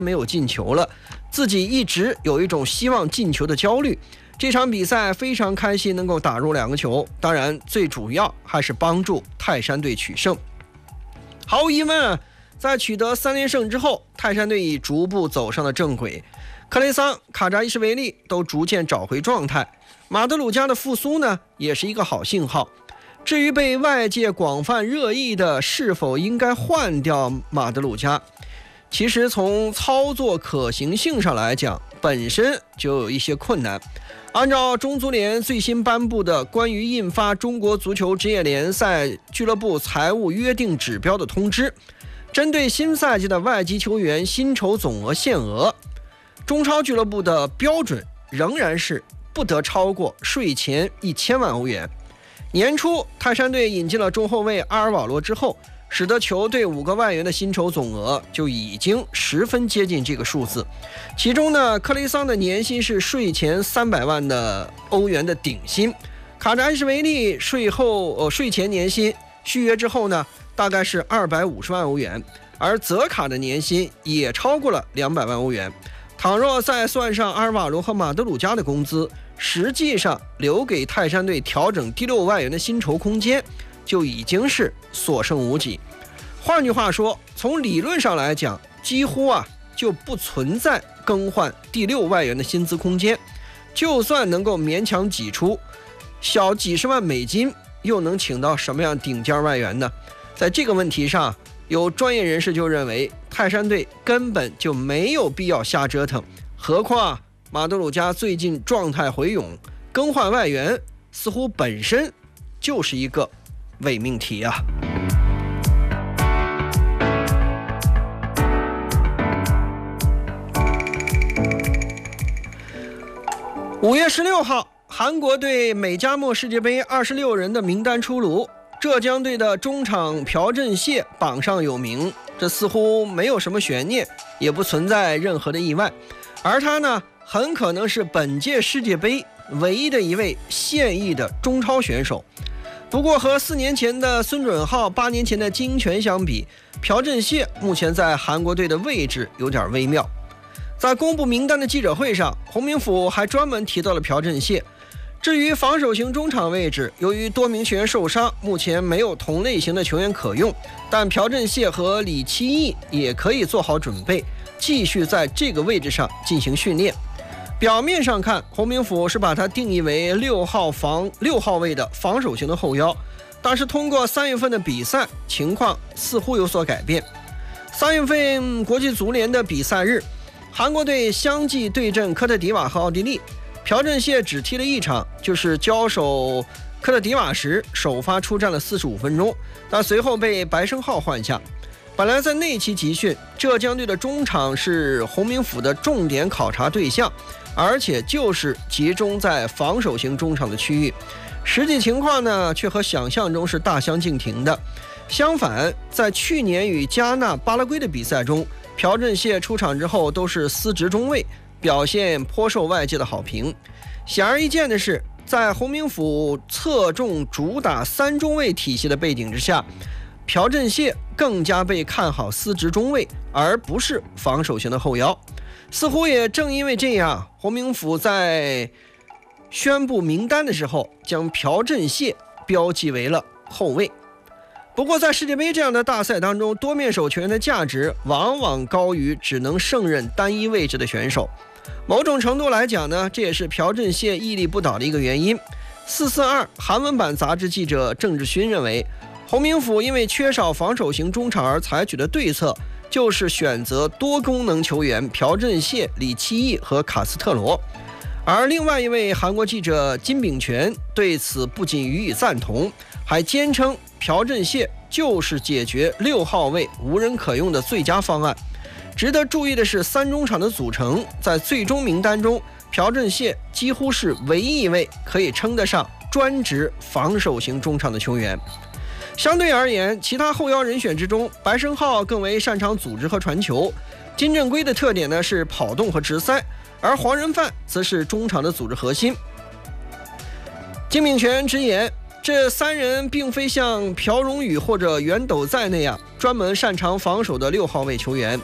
没有进球了，自己一直有一种希望进球的焦虑。这场比赛非常开心能够打入2个球，当然最主要还是帮助泰山队取胜。毫无疑问，在取得3连胜之后，泰山队已逐步走上了正轨。克雷桑、卡扎伊什维利都逐渐找回状态，马德鲁加的复苏呢，也是一个好信号。至于被外界广泛热议的是否应该换掉马德鲁加，其实从操作可行性上来讲，本身就有一些困难。按照中足联最新颁布的关于印发中国足球职业联赛俱乐部财务约定指标的通知，针对新赛季的外籍球员薪酬总额限额，中超俱乐部的标准仍然是不得超过税前1000万欧元。年初泰山队引进了中后卫阿尔瓦罗之后，使得球队5个外援的薪酬总额就已经十分接近这个数字。其中呢，克雷桑的年薪是税前300万的欧元的顶薪，卡扎伊什维利税前年薪续约之后呢，大概是250万欧元，而泽卡的年薪也超过了200万欧元。倘若再算上阿尔瓦罗和马德鲁加的工资，实际上留给泰山队调整第6外援的薪酬空间就已经是所剩无几。换句话说，从理论上来讲，几乎就不存在更换第6外援的薪资空间。就算能够勉强挤出小几十万美金，又能请到什么样顶尖外援呢？在这个问题上，有专业人士就认为泰山队根本就没有必要瞎折腾。何况马德鲁加最近状态回勇，更换外援似乎本身就是一个伪命题啊。5月16号，韩国队美加墨世界杯26人的名单出炉，浙江队的中场朴振燮榜上有名，这似乎没有什么悬念，也不存在任何的意外。而他呢，很可能是本届世界杯唯一的一位现役的中超选手。不过和4年前的孙准浩、8年前的金泉相比，朴振燮目前在韩国队的位置有点微妙。在公布名单的记者会上，洪明甫还专门提到了朴振燮。至于防守型中场位置，由于多名球员受伤，目前没有同类型的球员可用，但朴振燮和李期义也可以做好准备，继续在这个位置上进行训练。表面上看，洪明甫是把他定义为6号位的防守型的后腰，但是通过3月份的比赛，情况似乎有所改变。3月份国际足联的比赛日，韩国队相继对阵科特迪瓦和奥地利，朴振燮只踢了1场，就是交手科特迪瓦时首发出战了45分钟，但随后被白胜浩换下。本来在那期集训，浙江队的中场是洪明甫的重点考察对象，而且就是集中在防守型中场的区域。实际情况呢，却和想象中是大相径庭的。相反，在去年与加纳、巴拉圭的比赛中，朴振燮出场之后都是司职中卫，表现颇受外界的好评。显而易见的是，在洪明甫侧重主打3中卫体系的背景之下，朴振燮更加被看好司职中卫，而不是防守型的后腰。似乎也正因为这样，洪明甫在宣布名单的时候，将朴振燮标记为了后卫。不过在世界杯这样的大赛当中，多面手球员的价值往往高于只能胜任单一位置的选手。某种程度来讲呢，这也是朴振燮屹立不倒的一个原因。442韩文版杂志记者郑志勋认为，洪明甫因为缺少防守型中场而采取的对策，就是选择多功能球员朴振燮、李期义和卡斯特罗。而另外一位韩国记者金炳权对此不仅予以赞同，还坚称朴振燮就是解决6号位无人可用的最佳方案。值得注意的是，3中场的组成，在最终名单中，朴振燮几乎是唯一一位可以称得上专职防守型中场的球员。相对而言，其他后腰人选之中，白胜浩更为擅长组织和传球，金正圭的特点呢是跑动和直塞，而黄仁范则是中场的组织核心。金炳权直言，这3人并非像朴荣宇或者袁斗在那样专门擅长防守的6号位球员，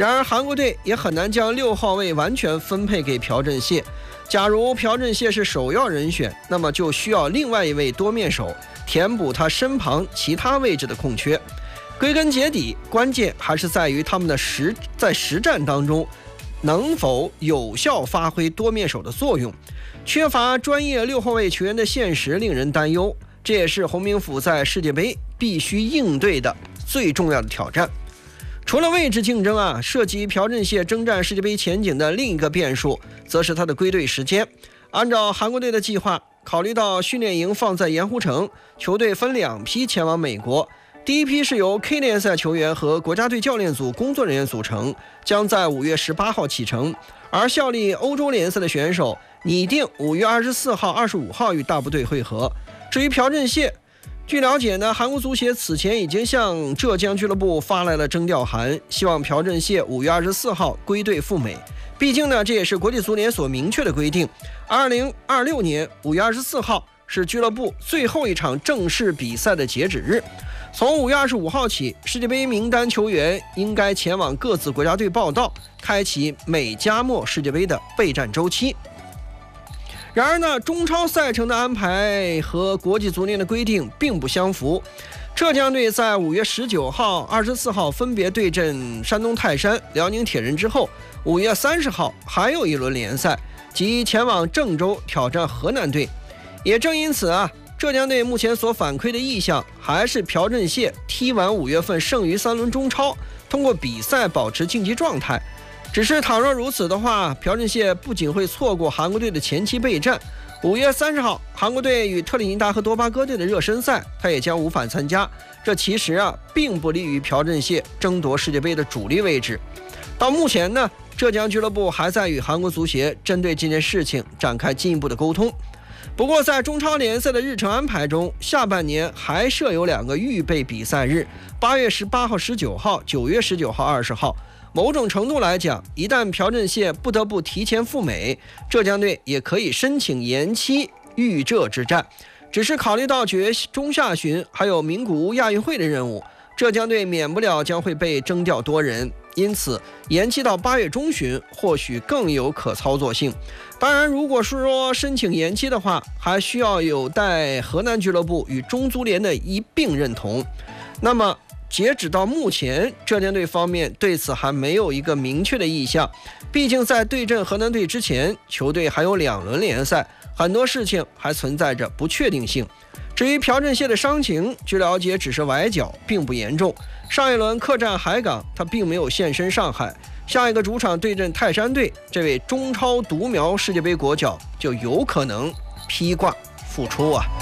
然而韩国队也很难将6号位完全分配给朴正燮。假如朴正燮是首要人选，那么就需要另外一位多面手填补他身旁其他位置的空缺。归根结底，关键还是在于他们的在实战当中能否有效发挥多面手的作用。缺乏专业6号位球员的现实令人担忧，这也是洪明甫在世界杯必须应对的最重要的挑战。除了位置竞争涉及朴正燮征战世界杯前景的另一个变数，则是他的归队时间。按照韩国队的计划，考虑到训练营放在盐湖城，球队分2批前往美国。第一批是由 K 联赛球员和国家队教练组工作人员组成，将在5月18号启程，而效力欧洲联赛的选手拟定5月24号、25号与大部队会合。至于朴正燮，据了解呢，韩国足协此前已经向浙江俱乐部发来了征调函，希望朴正燮5月24号归队赴美。毕竟呢，这也是国际足联所明确的规定。2026年5月24号是俱乐部最后一场正式比赛的截止日。从5月25号起，世界杯名单球员应该前往各自国家队报到，开启美加墨世界杯的备战周期。然而呢，中超赛程的安排和国际足联的规定并不相符。浙江队在5月19号、24号分别对阵山东泰山、辽宁铁人之后，5月30号还有一轮联赛，即前往郑州挑战河南队。也正因此浙江队目前所反馈的意向还是朴正燮踢完5月份剩余3轮中超，通过比赛保持竞技状态。只是倘若如此的话，朴正燮不仅会错过韩国队的前期备战，5月30号韩国队与特立尼达和多巴哥队的热身赛，他也将无法参加。这其实并不利于朴正燮争夺世界杯的主力位置。到目前呢，浙江俱乐部还在与韩国足协针对这件事情展开进一步的沟通。不过在中超联赛的日程安排中，下半年还设有2个预备比赛日，8月18号、19号、9月19号、20号。某种程度来讲，一旦朴正燮不得不提前赴美，浙江队也可以申请延期豫浙之战。只是考虑到9月中下旬还有名古屋亚运会的任务，浙江队免不了将会被征调多人，因此延期到8月中旬或许更有可操作性。当然，如果是说申请延期的话，还需要有待河南俱乐部与中足联的一并认同。那么截止到目前，浙江队方面对此还没有一个明确的意向。毕竟在对阵河南队之前，球队还有2轮联赛，很多事情还存在着不确定性。至于朴正燮的伤情，据了解只是崴脚，并不严重。上一轮客战海港，他并没有现身上海。下一个主场对阵泰山队，这位中超独苗世界杯国脚就有可能披挂复出